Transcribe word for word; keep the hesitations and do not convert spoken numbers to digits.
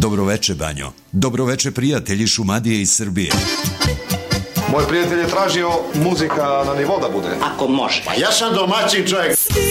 Dobroveče, Banjo. Dobroveče, prijatelji Šumadije iz Srbije. Moj prijatelj je tražio muzika na nivo da bude. Ako može. Pa ja sam domaćin čovjek.